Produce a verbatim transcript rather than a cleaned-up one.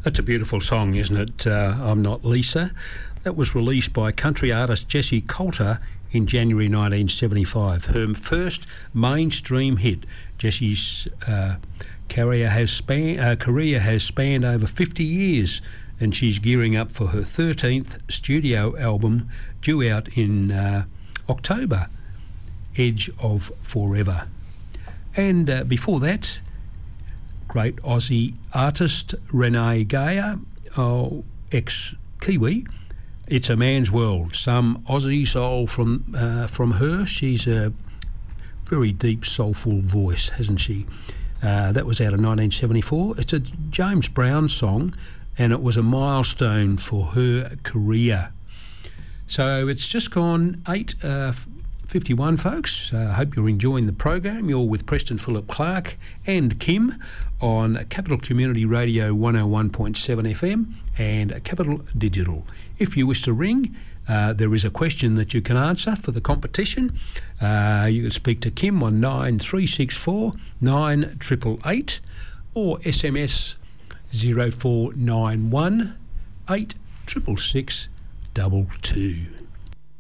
That's a beautiful song, isn't it? Uh, I'm Not Lisa. That was released by country artist Jessie Coulter in January nineteen seventy-five. Her first mainstream hit. Jessie's uh, career has span, uh, career has spanned over fifty years, and she's gearing up for her thirteenth studio album, due out in uh, October, Edge of Forever. And uh, before that, great Aussie artist Renee Geyer, oh, ex-Kiwi, It's a Man's World. Some Aussie soul from uh, from her. She's a very deep, soulful voice, hasn't she? Uh, that was out of nineteen seventy-four. It's a James Brown song, and it was a milestone for her career. So it's just gone eight fifty-one, folks. I uh, hope you're enjoying the program. You're with Preston Phillip Clark and Kim on Capital Community Radio one oh one point seven F M and Capital Digital. If you wish to ring, uh, there is a question that you can answer for the competition. Uh, you can speak to Kim on nine three six four nine eight eight eight or S M S zero four nine one eight six six six two two.